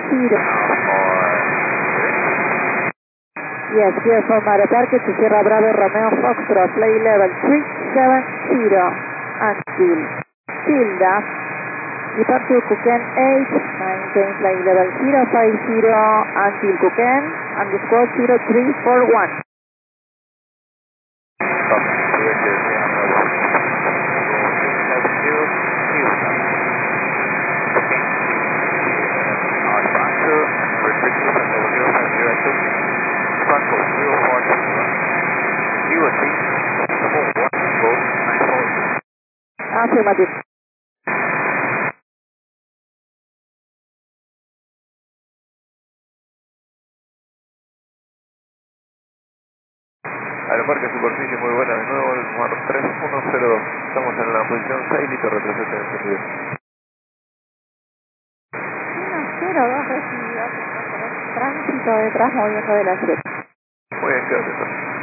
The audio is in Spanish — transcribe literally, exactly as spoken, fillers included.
zero. Yes, here for Mare Parque to Sierra Bravo Romeo Foxtrot, play level three seven zero, until Tilda, departure Kuken eight, maintain flight level zero five zero, until Kuken, underscore zero three four one. Affirmative. Aeroparque superficie muy buena, de nuevo el Mar tres uno cero dos. Estamos en la posición seis, listo, retrocede encendido. uno cero dos recibido, tránsito detrás moviendo de la siete. Muy bien, quédate entonces.